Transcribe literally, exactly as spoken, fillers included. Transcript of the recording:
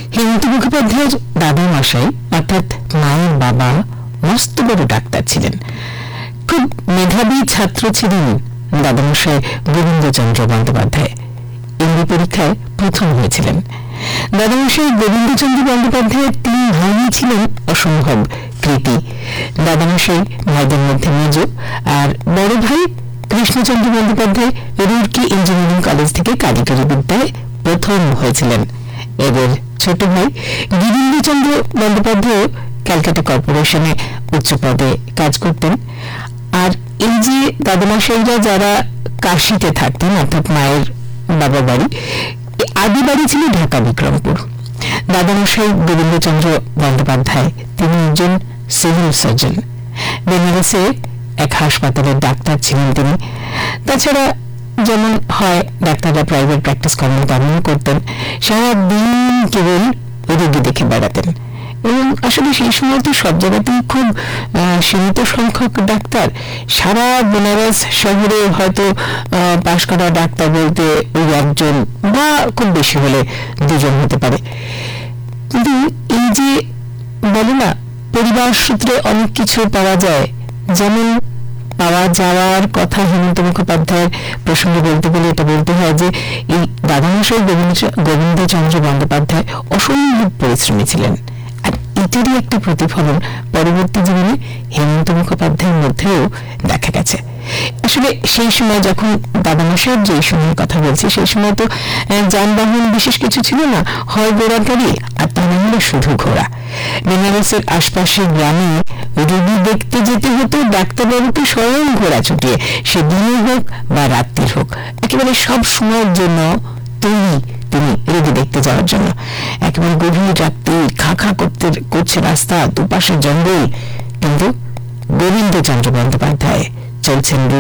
হেমন্ত মুখোপাধ্যায়ের দাদা মশাই অর্থাৎ মায়ের বাবা মস্ত বড় ডাক্তার ছিলেন। খুব মেধাবী ছাত্র ছিলেন দাদামশাই গোবিন্দচন্দ্র বন্দ্যোপাধ্যায়। এমবি পরীক্ষায় প্রথম হয়েছিলেন। দাদামশাই গোবিন্দচন্দ্র বন্দ্যোপাধ্যায়ের তিন ভাই ছিলেন অসম্ভব কৃতি। দাদামশাই ভাইদের মধ্যে মেজ, আর বড় ভাই কৃষ্ণচন্দ্র বন্দ্যোপাধ্যায় রুড়কি ইঞ্জিনিয়ারিং কলেজ থেকে কারিগরি বিদ্যায় প্রথম হয়েছিলেন। এদের ছোট ভাই গিরিন্দ্রচন্দ্র বন্দ্যোপাধ্যায় ক্যালকাটা কর্পোরেশনে উচ্চ পদে কাজ করতেন। আর এই যে দাদামশাইরা যারা কাশিতে থাকতেন, অর্থাৎ মায়ের বাবা বাড়ি, আদি বাড়ি ছিল ঢাকা বিক্রমপুর। দাদামশাই গোবিন্দচন্দ্র বন্দ্যোপাধ্যায় তিনি একজন সিভিল সার্জন। বেনারসে এক হাসপাতালের ডাক্তার ছিলেন তিনি। তাছাড়া যেমন হয় ডাক্তাররা প্রাইভেট প্র্যাকটিস করেন, তেমনও করতেন। সারাদিন কেবল রোগী দেখে বেড়াতেন। এবং আসলে সেই সময় তো সব জায়গাতেই খুব সীমিত সংখ্যক ডাক্তার। সারা বেনারস শহরে হয়তো পাশ করা ডাক্তার বলতে ওই একজন বা খুব বেশি হলে দুজন হতে পারে। কিন্তু এই যে বলে না, পরিবার সূত্রে অনেক কিছু পাওয়া যায়, যেমন পাওয়া যাওয়ার কথা হেমন্ত মুখোপাধ্যায়ের প্রসঙ্গে বলতে গেলে এটা বলতে হয় যে এই দাদামশাই গোবিন্দচন্দ্র বন্দ্যোপাধ্যায় অসম্ভব পরিশ্রমী ছিলেন। আর এটারই একটা প্রতিফলন পরবর্তী জীবনে হেমন্ত মুখোপাধ্যায়ের মধ্যেও দেখা গেছে। আসলে সেই সময় যখন দাদামশাইয়ের যে সময়ের কথা বলছি, সেই সময় তো যানবাহন বিশেষ কিছু ছিল না, হয় ঘোড়ার গাড়ি আর তা না হলে শুধু ঘোড়া। বেনারসের আশপাশের গ্রামে রোগী দেখতে যেতে হতো ডাক্তারবাবুকে স্বয়ং ঘোড়া ছুটিয়ে, সে দিনে হোক বা রাত্রির হোক, একেবারে সব সময়ের জন্য তৈরি তিনি রোগী দেখতে যাওয়ার জন্য। একেবারে গভীর রাত্রি, খা খা করতে করছে রাস্তা, দুপাশে জঙ্গল, কিন্তু গোবিন্দচন্দ্র বন্দ্যোপাধ্যায় চলছেন